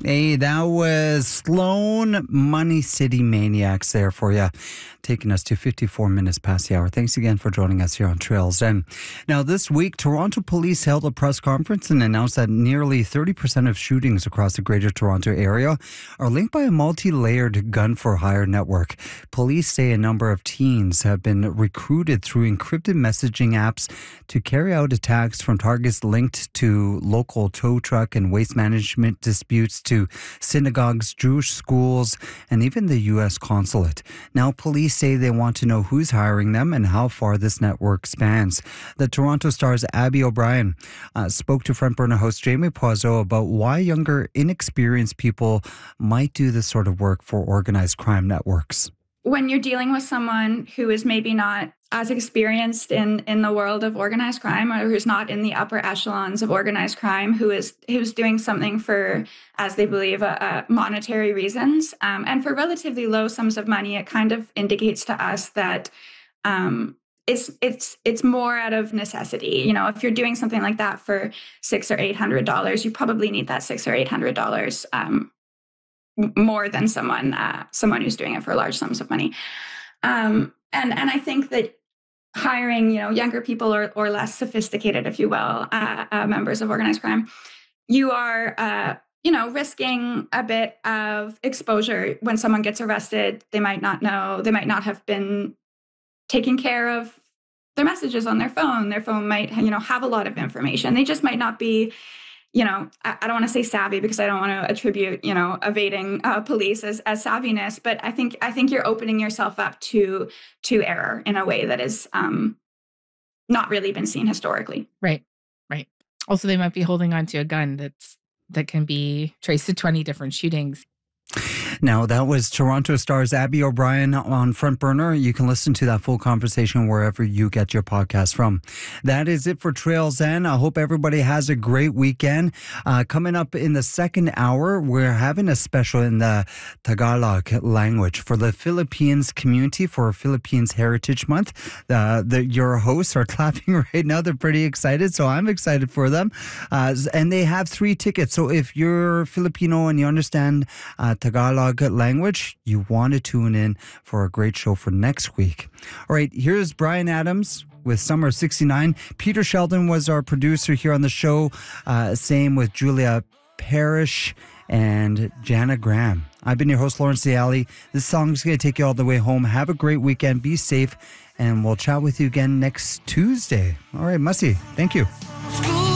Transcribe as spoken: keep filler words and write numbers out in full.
Hey, that was Sloan Money City Maniacs there for you, taking us to fifty-four minutes past the hour. Thanks again for joining us here on Trails End. Now, this week, Toronto police held a press conference and announced that nearly thirty percent of shootings across the Greater Toronto area are linked by a multi-layered gun-for-hire network. Police say a number of teens have been recruited through encrypted messaging apps to carry out attacks, from targets linked to local tow truck and waste management disputes to synagogues, Jewish schools, and even the U S consulate. Now, police say they want to know who's hiring them and how far this network spans. The Toronto Star's Abby O'Brien uh, spoke to Front Burner host Jamie Poiseau about why younger, inexperienced people might do this sort of work for organized crime networks. When you're dealing with someone who is maybe not as experienced in, in the world of organized crime, or who's not in the upper echelons of organized crime, who is who's doing something for, as they believe, uh, uh, monetary reasons, um, and for relatively low sums of money, it kind of indicates to us that um, it's it's it's more out of necessity. You know, if you're doing something like that for six or eight hundred dollars, you probably need that six or eight hundred dollars. Um, more than someone uh, someone who's doing it for large sums of money. Um, and and I think that hiring, you know, younger people or or less sophisticated, if you will, uh, uh, members of organized crime, you are, uh, you know, risking a bit of exposure. When someone gets arrested, they might not know, they might not have been taking care of their messages on their phone. Their phone might, you know, have a lot of information. They just might not be, you know, I, I don't want to say savvy, because I don't want to attribute, you know, evading uh, police as, as savviness. But I think I think you're opening yourself up to to error in a way that is um, not really been seen historically. Right, right. Also, they might be holding on to a gun that's that can be traced to twenty different shootings. Now, that was Toronto Star's Abby O'Brien on Front Burner. You can listen to that full conversation wherever you get your podcast from. That is it for Trails End. I hope everybody has a great weekend. Uh, coming up in the second hour, we're having a special in the Tagalog language for the Philippines community for Philippines Heritage Month. Uh, the, your hosts are clapping right now. They're pretty excited, so I'm excited for them. Uh, and they have three tickets. So if you're Filipino and you understand uh, Tagalog language, you want to tune in for a great show for next week. All right, here's Brian Adams with Summer sixty-nine. Peter Sheldon was our producer here on the show. Uh, same with Julia Parrish and Jana Graham. I've been your host, Lawrence Ciali. This song is going to take you all the way home. Have a great weekend. Be safe. And we'll chat with you again next Tuesday. All right, Mussy, thank you.